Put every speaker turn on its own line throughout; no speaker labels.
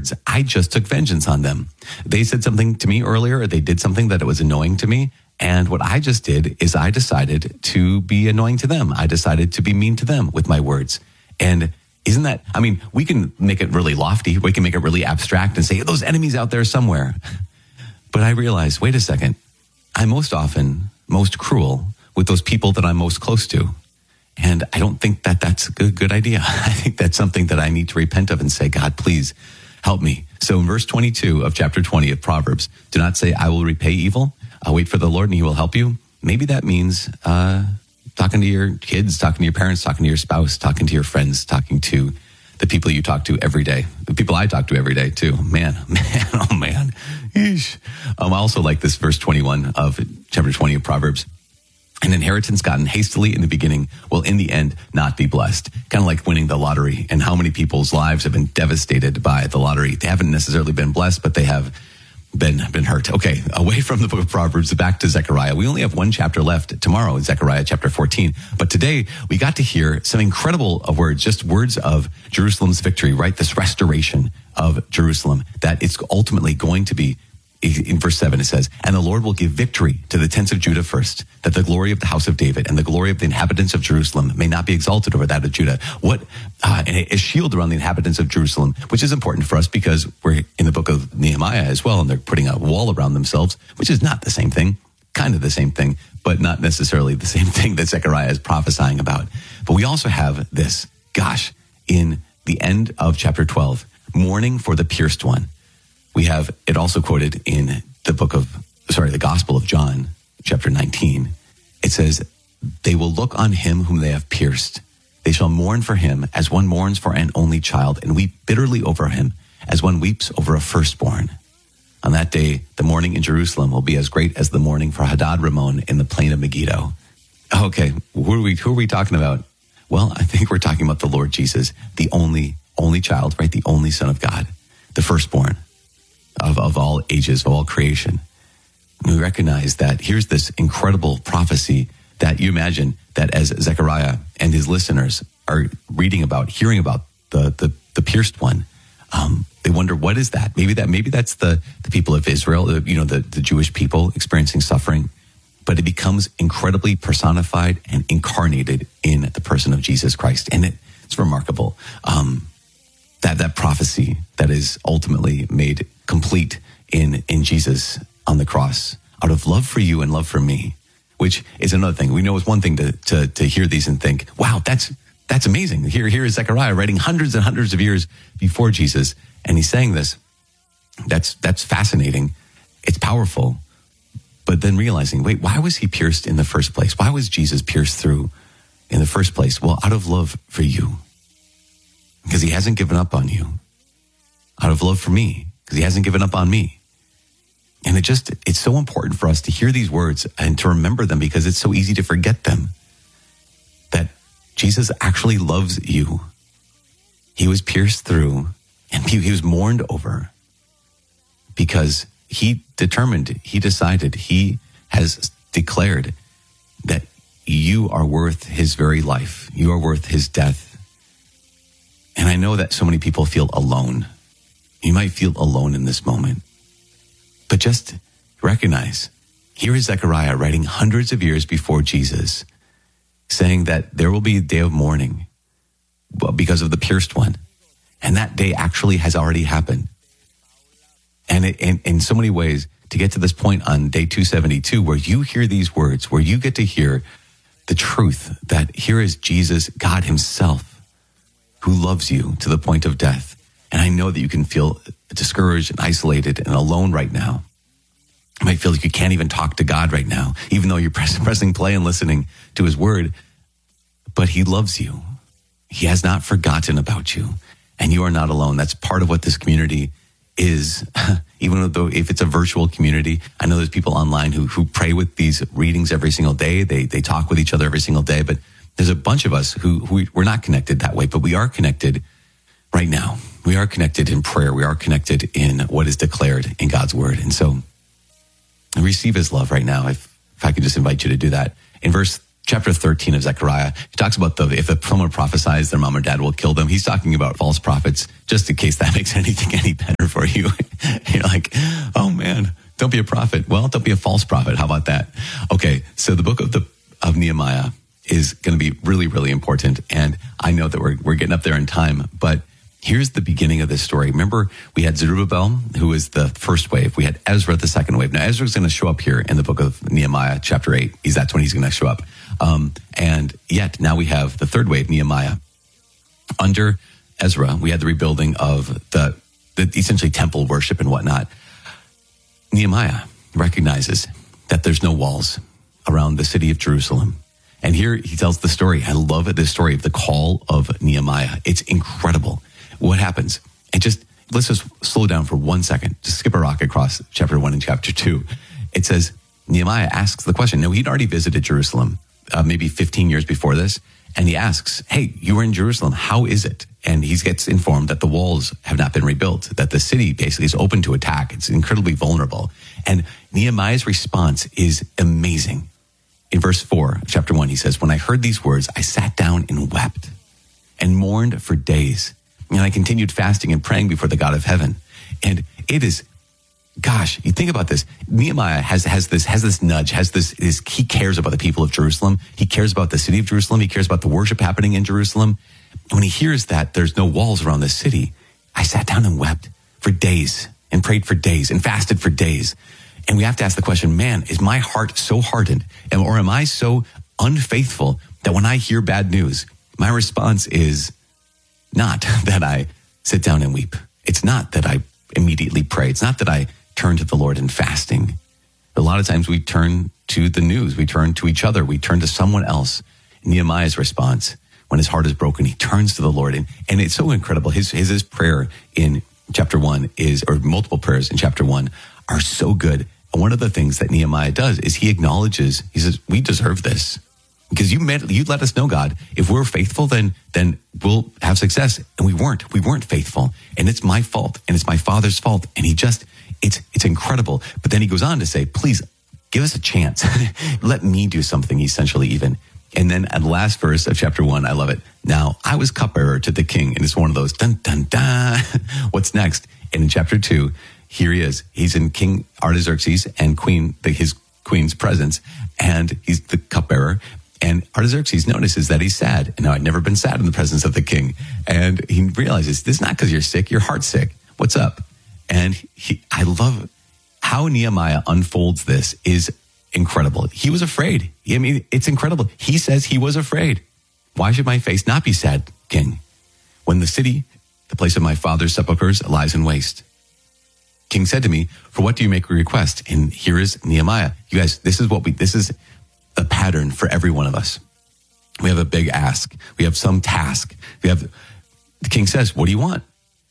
words, I just took vengeance on them. They said something to me earlier, or they did something that was annoying to me. And what I just did is I decided to be annoying to them. I decided to be mean to them with my words. And isn't that, I mean, we can make it really lofty. We can make it really abstract and say, those enemies out there somewhere. But I realized, wait a second, I'm most often most cruel with those people that I'm most close to. And I don't think that that's a good idea. I think that's something that I need to repent of and say, God, please help me. So in verse 22 of chapter 20 of Proverbs, do not say, I will repay evil. I'll wait for the Lord and he will help you. Maybe that means talking to your kids, talking to your parents, talking to your spouse, talking to your friends, talking to the people you talk to every day, the people I talk to every day too. Man. Eesh. I also like this verse 21 of chapter 20 of Proverbs. An inheritance gotten hastily in the beginning will in the end not be blessed. Kind of like winning the lottery, and how many people's lives have been devastated by the lottery. They haven't necessarily been blessed, but they have been hurt. Okay, away from the book of Proverbs, back to Zechariah. We only have one chapter left tomorrow in Zechariah chapter 14. But today we got to hear some incredible words, just words of Jerusalem's victory, right? This restoration of Jerusalem, that it's ultimately going to be. In verse 7 it says, and the Lord will give victory to the tents of Judah first, that the glory of the house of David and the glory of the inhabitants of Jerusalem may not be exalted over that of Judah. And a shield around the inhabitants of Jerusalem, which is important for us because we're in the book of Nehemiah as well, and they're putting a wall around themselves, which is not the same thing, kind of the same thing, but not necessarily the same thing that Zechariah is prophesying about. But we also have this, in the end of chapter 12, mourning for the pierced one. We have it also quoted in the Gospel of John, chapter 19. It says, they will look on him whom they have pierced. They shall mourn for him as one mourns for an only child, and weep bitterly over him as one weeps over a firstborn. On that day, the mourning in Jerusalem will be as great as the mourning for Hadad Ramon in the plain of Megiddo. Okay, who are we talking about? Well, I think we're talking about the Lord Jesus, the only child, right? The only Son of God, the firstborn of all ages, of all creation. We recognize that here's this incredible prophecy that you imagine that as Zechariah and his listeners are reading about, hearing about the pierced one, they wonder, what is that? Maybe that's the people of Israel, the Jewish people experiencing suffering, but it becomes incredibly personified and incarnated in the person of Jesus Christ. And it's remarkable. That prophecy that is ultimately made complete in Jesus on the cross out of love for you and love for me, which is another thing. We know it's one thing to hear these and think, wow, that's amazing. Here is Zechariah writing hundreds and hundreds of years before Jesus, and he's saying this. That's fascinating. It's powerful. But then realizing, wait, why was he pierced in the first place? Why was Jesus pierced through in the first place? Well, out of love for you. Because he hasn't given up on you. Out of love for me, because he hasn't given up on me. And it's so important for us to hear these words and to remember them, because it's so easy to forget them. That Jesus actually loves you. He was pierced through and he was mourned over because he decided, he has declared that you are worth his very life. You are worth his death. And I know that so many people feel alone. You might feel alone in this moment. But just recognize, here is Zechariah writing hundreds of years before Jesus, saying that there will be a day of mourning because of the pierced one. And that day actually has already happened. And in so many ways, to get to this point on day 272, where you hear these words, where you get to hear the truth that here is Jesus, God himself, who loves you to the point of death. And I know that you can feel discouraged and isolated and alone right now. You might feel like you can't even talk to God right now, even though you're pressing play and listening to his word. But he loves you. He has not forgotten about you. And you are not alone. That's part of what this community is. Even though if it's a virtual community, I know there's people online who pray with these readings every single day. They talk with each other every single day. But there's a bunch of us who we're not connected that way, but we are connected right now. We are connected in prayer. We are connected in what is declared in God's word. And so receive his love right now. If I could just invite you to do that. In chapter 13 of Zechariah, he talks about if someone prophesies their mom or dad will kill them. He's talking about false prophets, just in case that makes anything any better. for you. You're like, oh man, don't be a prophet. Well, don't be a false prophet. How about that? Okay, so the book of Nehemiah is going to be really, really important. And I know that we're getting up there in time, but here's the beginning of this story. Remember, we had Zerubbabel, who is the first wave. We had Ezra, the second wave. Now, Ezra's going to show up here in the book of Nehemiah, chapter 8. That's when he's going to show up. And yet, now we have the third wave, Nehemiah. Under Ezra, we had the rebuilding of the essentially temple worship and whatnot. Nehemiah recognizes that there's no walls around the city of Jerusalem. And here he tells the story. I love this story of the call of Nehemiah. It's incredible. What happens? And let's just slow down for 1 second. Just skip a rock across chapter 1 and chapter 2. It says, Nehemiah asks the question. Now, he'd already visited Jerusalem maybe 15 years before this. And he asks, hey, you were in Jerusalem. How is it? And he gets informed that the walls have not been rebuilt, that the city basically is open to attack. It's incredibly vulnerable. And Nehemiah's response is amazing. In verse 4, chapter 1, he says, when I heard these words, I sat down and wept and mourned for days. And I continued fasting and praying before the God of heaven. And it is, gosh, you think about this. Nehemiah has this nudge, he cares about the people of Jerusalem. He cares about the city of Jerusalem. He cares about the worship happening in Jerusalem. And when he hears that there's no walls around the city, I sat down and wept for days and prayed for days and fasted for days. And we have to ask the question, man, is my heart so hardened? Or am I so unfaithful that when I hear bad news, my response is not that I sit down and weep. It's not that I immediately pray. It's not that I turn to the Lord in fasting. A lot of times we turn to the news. We turn to each other. We turn to someone else. Nehemiah's response, when his heart is broken, he turns to the Lord. And it's so incredible. His prayer in chapter 1 or multiple prayers in chapter 1 are so good. And one of the things that Nehemiah does is he acknowledges, he says, we deserve this. Because you let us know, God, if we're faithful, then we'll have success. And we weren't faithful. And it's my fault. And it's my father's fault. And it's incredible. But then he goes on to say, please give us a chance. Let me do something, essentially, even. And then at the last verse of chapter 1, I love it. Now, I was cupbearer to the king. And it's one of those, dun, dun, dun. What's next? And in chapter 2, here he is. He's in King Artaxerxes and his queen's presence. And he's the cupbearer. And Artaxerxes notices that he's sad. And now, I'd never been sad in the presence of the king. And he realizes, this is not because you're sick, your heart's sick. What's up? And I love how Nehemiah unfolds this is incredible. He was afraid. I mean, it's incredible. He says he was afraid. Why should my face not be sad, king? When the city, the place of my father's sepulchres, lies in waste. King said to me, for what do you make a request? And here is Nehemiah. You guys, this is a pattern for every one of us. We have a big ask. We have some task. The king says, what do you want?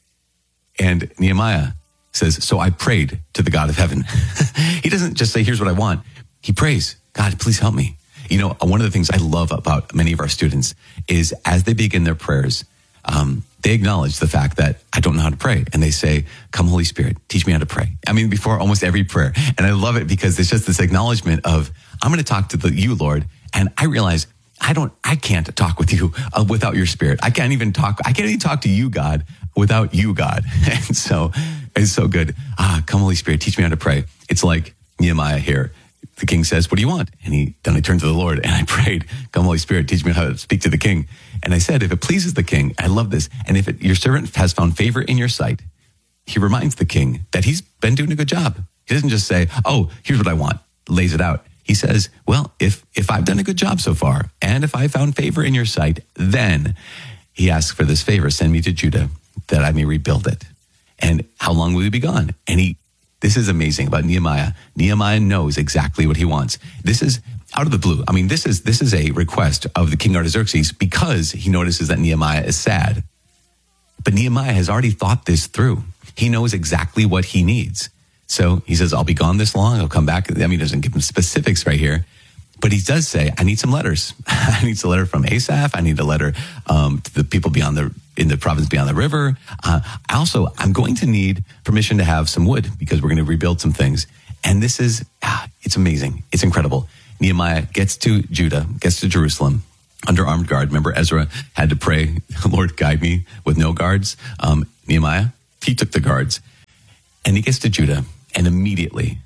And Nehemiah says, so I prayed to the God of heaven. He doesn't just say, here's what I want. He prays, God, please help me. You know, one of the things I love about many of our students is as they begin their prayers, they acknowledge the fact that I don't know how to pray. And they say, come, Holy Spirit, teach me how to pray. I mean, before almost every prayer. And I love it because it's just this acknowledgement of, I'm going to talk to you, Lord. And I realize I can't talk with you without your Spirit. I can't even talk to you, God, without you, God. And so it's so good. Come, Holy Spirit, teach me how to pray. It's like Nehemiah here. The king says, what do you want? And then I turned to the Lord and I prayed, come, Holy Spirit, teach me how to speak to the king. And I said, if it pleases the king, I love this. And if your servant has found favor in your sight, he reminds the king that he's been doing a good job. He doesn't just say, oh, here's what I want, lays it out. He says, well, if I've done a good job so far, and if I found favor in your sight, then he asks for this favor, send me to Judah that I may rebuild it. And how long will you be gone? And this is amazing about Nehemiah. Nehemiah knows exactly what he wants. This is out of the blue. I mean, this is a request of the king Artaxerxes because he notices that Nehemiah is sad. But Nehemiah has already thought this through. He knows exactly what he needs. So he says, I'll be gone this long. I'll come back. I mean, he doesn't give him specifics right here. But he does say, I need some letters. I need a letter from Asaph. I need a letter to the people in the province beyond the river. Also, I'm going to need permission to have some wood because we're going to rebuild some things. And this is, it's amazing. It's incredible. Nehemiah gets to Judah, gets to Jerusalem under armed guard. Remember, Ezra had to pray, Lord, guide me with no guards. Nehemiah, he took the guards. And he gets to Judah, and immediately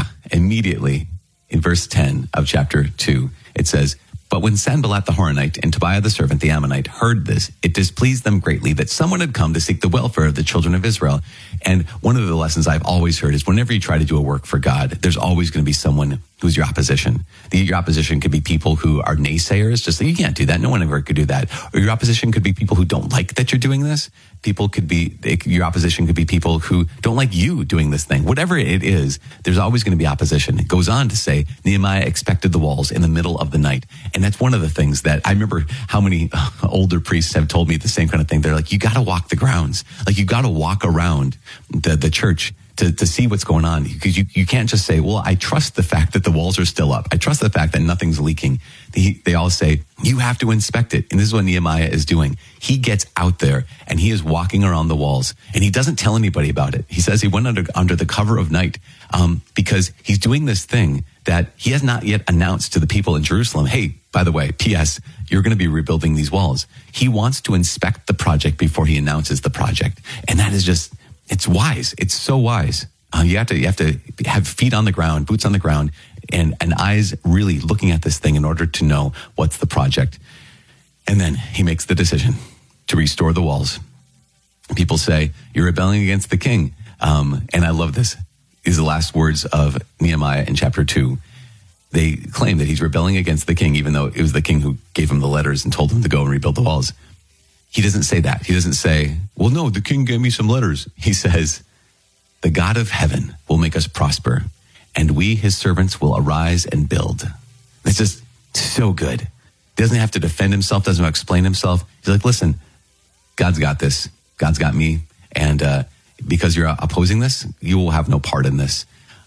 in verse 10 of chapter 2, it says, "But when Sanballat the Horonite and Tobiah the servant, the Ammonite, heard this, it displeased them greatly that someone had come to seek the welfare of the children of Israel." And one of the lessons I've always heard is whenever you try to do a work for God, there's always going to be someone who's your opposition. Your opposition could be people who are naysayers, just like, you can't do that. No one ever could do that. Or your opposition could be people who don't like that you're doing this. Your opposition could be people who don't like you doing this thing. Whatever it is, there's always going to be opposition. It goes on to say, Nehemiah expected the walls in the middle of the night. And that's one of the things that I remember how many older priests have told me the same kind of thing. They're like, you got to walk the grounds. Like, you got to walk around the church to see what's going on. Because you can't just say, well, I trust the fact that the walls are still up. I trust the fact that nothing's leaking. They all say, you have to inspect it. And this is what Nehemiah is doing. He gets out there and he is walking around the walls, and he doesn't tell anybody about it. He says he went under the cover of night because he's doing this thing that he has not yet announced to the people in Jerusalem. Hey, by the way, P.S., you're going to be rebuilding these walls. He wants to inspect the project before he announces the project. And that is just, it's wise. It's so wise. You have to have feet on the ground, boots on the ground, and eyes really looking at this thing in order to know what's the project. And then he makes the decision to restore the walls. People say, you're rebelling against the king. And I love this. These are the last words of Nehemiah in chapter 2. They claim that he's rebelling against the king, even though it was the king who gave him the letters and told him to go and rebuild the walls. He doesn't say that. He doesn't say, well, no, the king gave me some letters. He says, the God of heaven will make us prosper, and we, his servants, will arise and build. It's just so good. He doesn't have to defend himself, doesn't have to explain himself. He's like, listen, God's got this. God's got me. And because you're opposing this, you will have no part in this.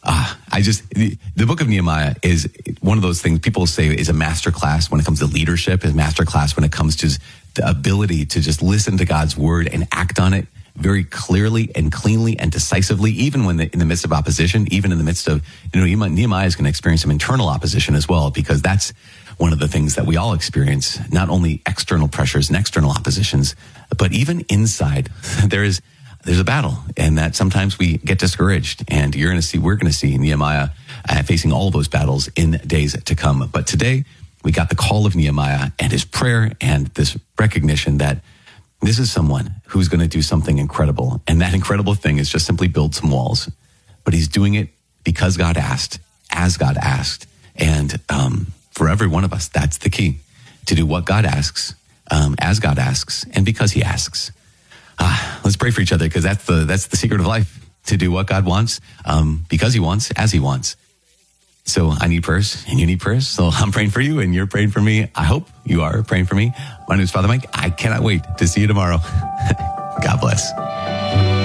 The book of Nehemiah is one of those things people say is a masterclass when it comes to leadership, is a masterclass when it comes to the ability to just listen to God's word and act on it very clearly and cleanly and decisively, even when in the midst of opposition, even in the midst of, Nehemiah is going to experience some internal opposition as well, because that's one of the things that we all experience, not only external pressures and external oppositions, but even inside there's a battle, and that sometimes we get discouraged, and we're going to see Nehemiah facing all those battles in days to come. But today we got the call of Nehemiah and his prayer and this recognition that this is someone who's going to do something incredible. And that incredible thing is just simply build some walls. But he's doing it because God asked, as God asked. And for every one of us, that's the key, to do what God asks, as God asks, and because he asks. Let's pray for each other, because that's the secret of life, to do what God wants, because he wants, as he wants. So I need prayers and you need prayers. So I'm praying for you and you're praying for me. I hope you are praying for me. My name is Father Mike. I cannot wait to see you tomorrow. God bless.